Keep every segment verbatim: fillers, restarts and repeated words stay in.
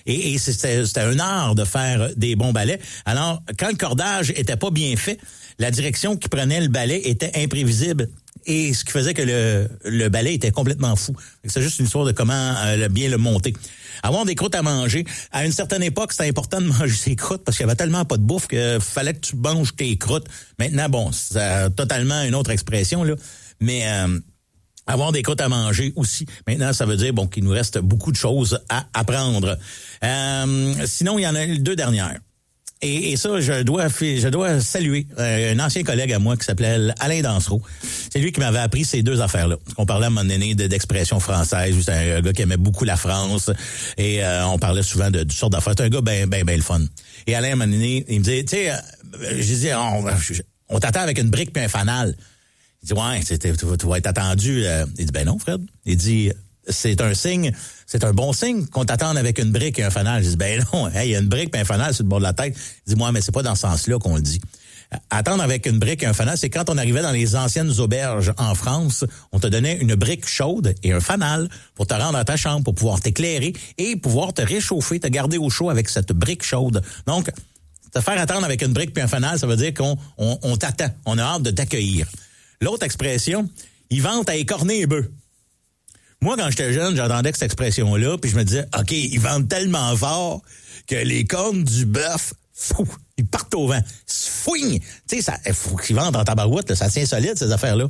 Et, et c'était, c'était un art de faire des bons ballets. Alors, quand le cordage était pas bien fait, la direction qui prenait le ballet était imprévisible. Et ce qui faisait que le, le ballet était complètement fou. C'est juste une histoire de comment euh, bien le monter. Avoir des croûtes à manger. À une certaine époque, c'était important de manger ses croûtes parce qu'il y avait tellement pas de bouffe qu'il fallait que tu manges tes croûtes. Maintenant, bon, c'est totalement une autre expression, là. Mais euh, avoir des croûtes à manger aussi. Maintenant, ça veut dire bon qu'il nous reste beaucoup de choses à apprendre. Euh, sinon, il y en a deux dernières. Et, et ça, je dois je dois saluer euh, un ancien collègue à moi qui s'appelait Alain Dansereau. C'est lui qui m'avait appris ces deux affaires-là. On parlait à un moment donné de, d'expression française. C'est un, un gars qui aimait beaucoup la France. Et euh, on parlait souvent de, de toutes sortes d'affaires. C'est un gars bien, bien, bien le fun. Et Alain, à un moment donné, il me dit, tu sais, euh, je disais, on, on t'attend avec une brique puis un fanal. Il dit, ouais, c'était, tu, tu vas être attendu. Euh, il dit, ben non, Fred. Il dit, c'est un signe, c'est un bon signe qu'on t'attende avec une brique et un fanal. Je dis, ben non, il hey, y a une brique et un fanal sur le bord de la tête. Il dit, moi, mais c'est pas dans ce sens-là qu'on le dit. Attendre avec une brique et un fanal, c'est quand on arrivait dans les anciennes auberges en France, on te donnait une brique chaude et un fanal pour te rendre à ta chambre, pour pouvoir t'éclairer et pouvoir te réchauffer, te garder au chaud avec cette brique chaude. Donc, te faire attendre avec une brique puis un fanal, ça veut dire qu'on on, on t'attend, on a hâte de t'accueillir. L'autre expression, ils vantent à écorner les bœufs. Moi, quand j'étais jeune, j'entendais cette expression-là, puis je me disais, OK, ils vendent tellement fort que les cornes du bœuf, fou, ils partent au vent. Fouigne! Tu sais, ça, faut qu'ils vendent en tabarouette, là, ça tient solide, ces affaires-là.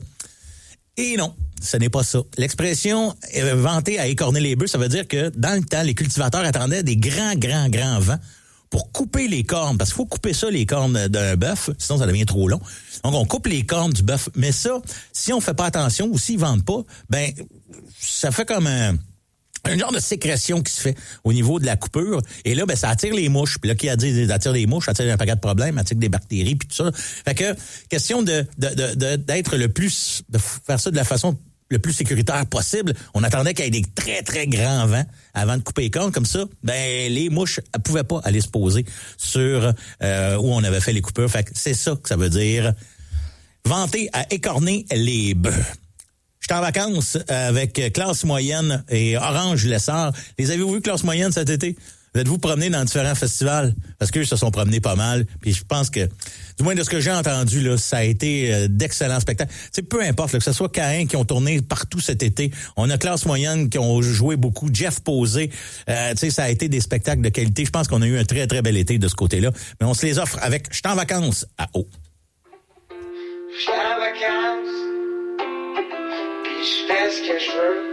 Et non, ce n'est pas ça. L'expression euh, vantée à écorner les bœufs, ça veut dire que dans le temps, les cultivateurs attendaient des grands, grands, grands vents pour couper les cornes, parce qu'il faut couper ça, les cornes d'un bœuf, sinon ça devient trop long. Donc, on coupe les cornes du bœuf. Mais ça, si on fait pas attention ou s'ils vendent pas, ben, ça fait comme un, un genre de sécrétion qui se fait au niveau de la coupure. Et là, ben, ça attire les mouches. Puis là, qui a dit, ça attire les mouches, ça attire un paquet de problèmes, ça attire des bactéries, puis tout ça. Fait que, question de, de, de, de d'être le plus, de faire ça de la façon le plus sécuritaire possible. On attendait qu'il y ait des très, très grands vents avant de couper les cornes. Comme ça, ben les mouches ne pouvaient pas aller se poser sur euh, où on avait fait les coupures. Fait que c'est ça que ça veut dire vanter à écorner les bœufs. J'étais en vacances avec classe moyenne et Orange Lessard. Les avez-vous vu classe moyenne cet été? Vous êtes-vous promené dans différents festivals? Parce qu'eux se sont promenés pas mal. Puis je pense que, du moins de ce que j'ai entendu, là, ça a été euh, d'excellents spectacles. Tu sais, peu importe, là, que ce soit Caïn qui ont tourné partout cet été. On a classe moyenne qui ont joué beaucoup. Jeff Posé. Euh, tu sais, ça a été des spectacles de qualité. Je pense qu'on a eu un très, très bel été de ce côté-là. Mais on se les offre avec J'étais en vacances à eau. J'étais en vacances. Puis je fais ce que je veux.